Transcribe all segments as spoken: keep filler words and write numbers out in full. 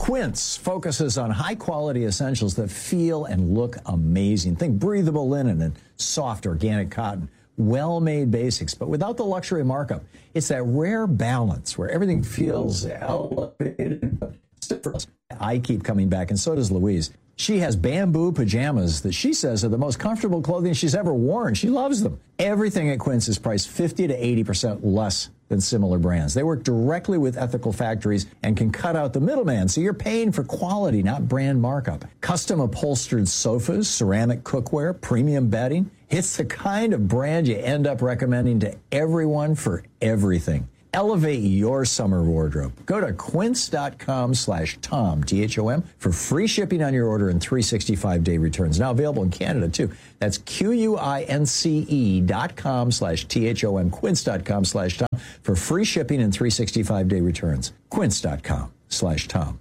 Quince focuses on high-quality essentials that feel and look amazing. Think breathable linen and soft organic cotton. Well-made basics, but without the luxury markup. It's that rare balance where everything feels elevated. I keep coming back, and so does Louise. She has bamboo pajamas that she says are the most comfortable clothing she's ever worn. She loves them. Everything at Quince is priced fifty to eighty percent less than similar brands. They work directly with ethical factories and can cut out the middleman, so you're paying for quality, not brand markup. Custom upholstered sofas, ceramic cookware, premium bedding. It's the kind of brand you end up recommending to everyone for everything. Elevate your summer wardrobe. Go to quince.com slash Tom, T H O M, for free shipping on your order and three hundred sixty-five day returns. Now available in Canada, too. That's Q-U-I-N-C-E dot com slash T-H-O-M, quince.com slash Tom, for free shipping and three hundred sixty-five day returns. Quince.com slash Tom.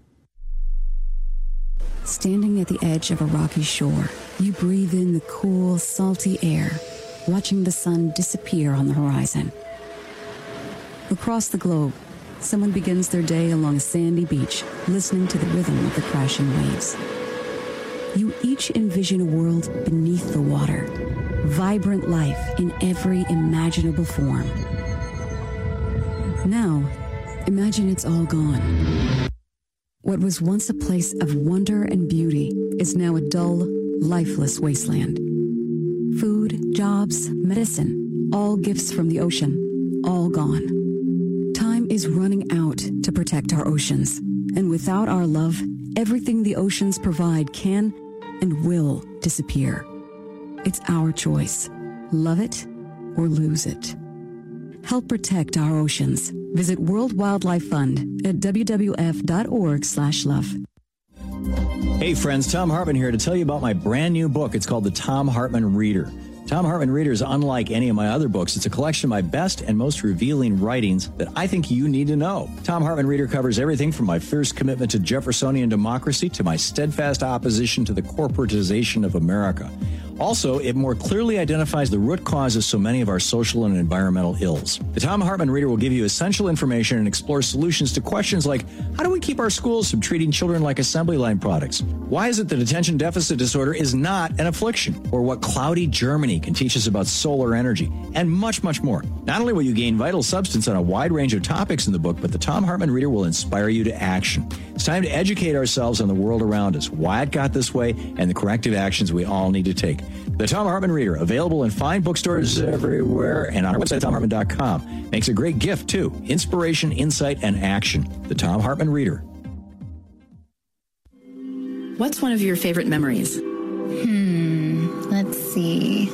Standing at the edge of a rocky shore, you breathe in the cool, salty air, watching the sun disappear on the horizon. Across the globe, someone begins their day along a sandy beach, listening to the rhythm of the crashing waves. You each envision a world beneath the water, vibrant life in every imaginable form. Now, imagine it's all gone. What was once a place of wonder and beauty is now a dull, lifeless wasteland. Food, jobs, medicine, all gifts from the ocean, all gone. Time is running out to protect our oceans, and without our love, everything the oceans provide can and will disappear. It's our choice. Love it or lose it. Help protect our oceans. Visit World Wildlife Fund at w w f dot org slash love. Hey friends, Tom Hartman here to tell you about my brand new book. It's called The Tom Hartman Reader. Tom Hartman Reader is unlike any of my other books. It's a collection of my best and most revealing writings that I think you need to know. Tom Hartman Reader covers everything from my fierce commitment to Jeffersonian democracy to my steadfast opposition to the corporatization of America. Also, it more clearly identifies the root cause of so many of our social and environmental ills. The Tom Hartman Reader will give you essential information and explore solutions to questions like, how do we keep our schools from treating children like assembly line products? Why is it that attention deficit disorder is not an affliction? Or what cloudy Germany can teach us about solar energy? And much, much more. Not only will you gain vital substance on a wide range of topics in the book, but the Tom Hartman Reader will inspire you to action. It's time to educate ourselves on the world around us, why it got this way, and the corrective actions we all need to take. The Tom Hartman Reader, available in fine bookstores everywhere and on our website, tom hartman dot com. Makes a great gift, too. Inspiration, insight, and action. The Tom Hartman Reader. What's one of your favorite memories? Hmm, let's see.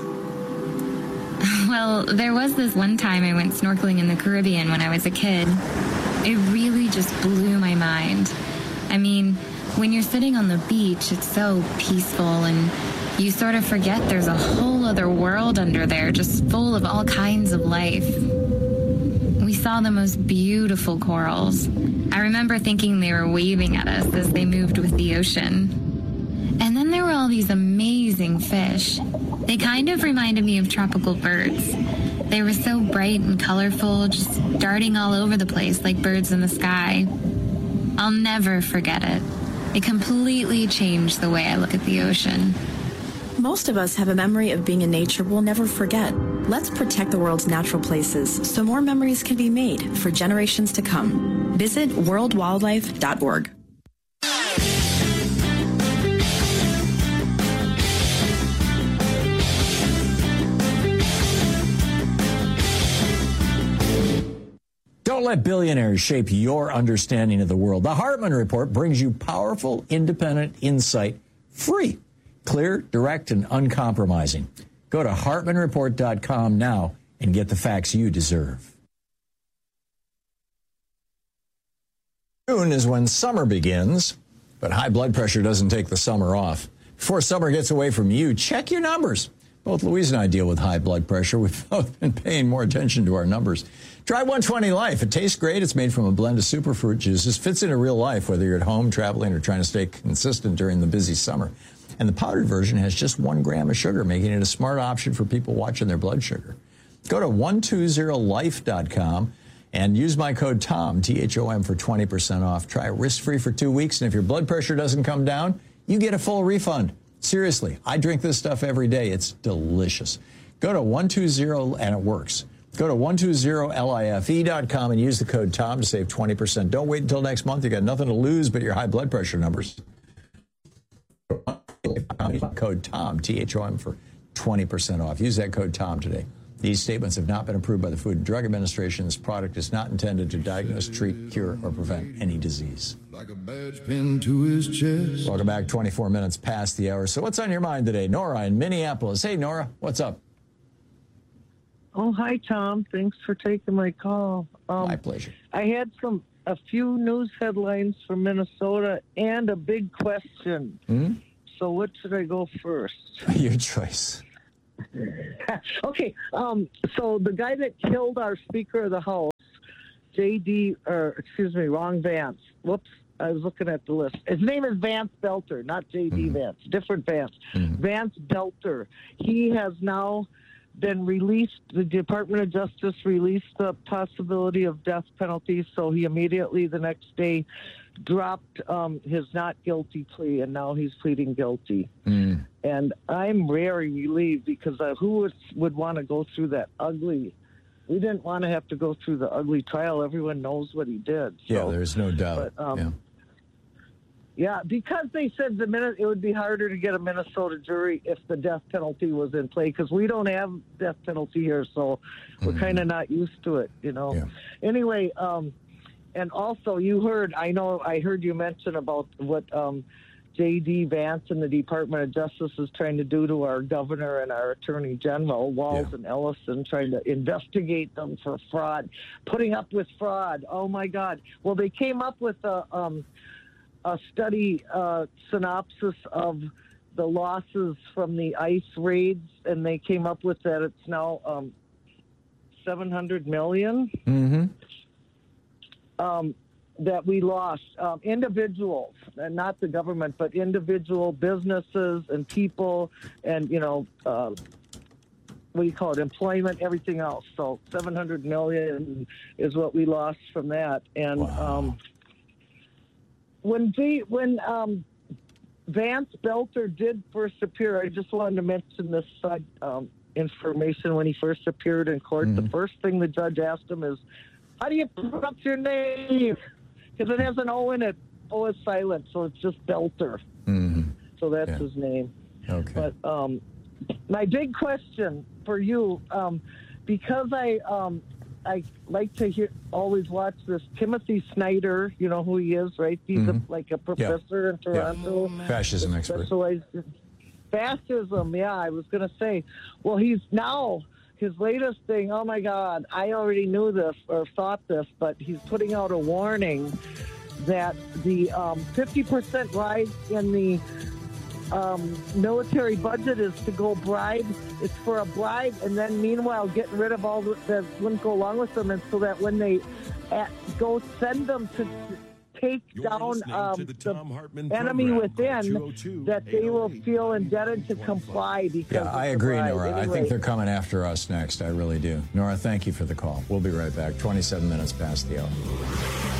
Well, there was this one time I went snorkeling in the Caribbean when I was a kid. It really just blew my mind. I mean, when you're sitting on the beach, it's so peaceful and you sort of forget there's a whole other world under there just full of all kinds of life. We saw the most beautiful corals. I remember thinking they were waving at us as they moved with the ocean. And then there were all these amazing fish. They kind of reminded me of tropical birds. They were so bright and colorful, just darting all over the place like birds in the sky. I'll never forget it. It completely changed the way I look at the ocean. Most of us have a memory of being in nature we'll never forget. Let's protect the world's natural places so more memories can be made for generations to come. Visit world wildlife dot org. Don't let billionaires shape your understanding of the world. The Hartman Report brings you powerful, independent insight, free, clear, direct, and uncompromising. Go to hartman report dot com now and get the facts you deserve. June is when summer begins, but high blood pressure doesn't take the summer off. Before summer gets away from you, check your numbers. Both Louise and I deal with high blood pressure. We've both been paying more attention to our numbers. Try one twenty Life. It tastes great. It's made from a blend of superfruit juices. Fits into real life, whether you're at home, traveling, or trying to stay consistent during the busy summer. And the powdered version has just one gram of sugar, making it a smart option for people watching their blood sugar. Go to one twenty life dot com And use my code TOM, T H O M, for twenty percent off. Try it risk-free for two weeks, and if your blood pressure doesn't come down, you get a full refund. Seriously, I drink this stuff every day. It's delicious. Go to one two zero, and it works. Go to one two zero life dot com and use the code TOM to save twenty percent. Don't wait until next month. You got nothing to lose but your high blood pressure numbers. Code TOM, T H O M, for twenty percent off. Use that code TOM today. These statements have not been approved by the Food and Drug Administration. This product is not intended to diagnose, treat, cure, or prevent any disease. Like a badge pinned to his chest. Welcome back, twenty-four minutes past the hour. So what's on your mind today? Nora in Minneapolis. Hey, Nora, what's up? Oh, hi, Tom. Thanks for taking my call. Um, My pleasure. I had some a few news headlines from Minnesota and a big question. Mm-hmm. So what should I go first? Your choice. Okay, um, so the guy that killed our Speaker of the House, J D, or excuse me, wrong Vance. Whoops, I was looking at the list. His name is Vance Belter, not J D mm-hmm. Vance, different Vance. Mm-hmm. Vance Belter. He has now been released. The Department of Justice released the possibility of death penalty, so he immediately the next day dropped um, his not guilty plea, and now he's pleading guilty. Mm. And I'm very relieved because uh, who would, would want to go through that ugly? We didn't want to have to go through the ugly trial. Everyone knows what he did. So, yeah, there's no doubt. But, um, yeah. yeah, because they said the minute it would be harder to get a Minnesota jury if the death penalty was in play, because we don't have death penalty here, so we're mm. kind of not used to it, you know. Yeah. Anyway, um, and also you heard, I know I heard you mention about what um, J D Vance and the Department of Justice is trying to do to our governor and our attorney general, Walz yeah. and Ellison, trying to investigate them for fraud, putting up with fraud. Oh, my God. Well, they came up with a, um, a study uh, synopsis of the losses from the ICE raids, and they came up with that it's now um, seven hundred million dollars. Mm-hmm. Um, that we lost, um, individuals, and not the government, but individual businesses and people, and you know, uh, what do you call it, employment, everything else. So seven hundred million is what we lost from that. And wow. um, when V, when um, Vance Belter did first appear, I just wanted to mention this side um, information. When he first appeared in court, mm-hmm. the first thing the judge asked him is, how do you pronounce your name? Because it has an O in it. O is silent, so it's just Belter. Mm-hmm. So that's yeah. his name. Okay. But um, my big question for you, um, because I um, I like to hear always watch this Timothy Snyder. You know who he is, right? He's mm-hmm. a, like a professor yeah. in Toronto. Yeah. Fascism expert. Fascism, yeah, I was going to say. Well, he's now... His latest thing, oh my God, I already knew this or thought this, but he's putting out a warning that the um, fifty percent rise in the um, military budget is to go bribe. It's for a bribe, and then meanwhile getting rid of all the, that wouldn't go along with them, and so that when they at, go send them to take You're down um, the, the enemy within, that they will feel indebted to comply. Because yeah, I agree, Nora. Anyway. I think they're coming after us next. I really do. Nora, thank you for the call. We'll be right back. twenty-seven minutes past the hour.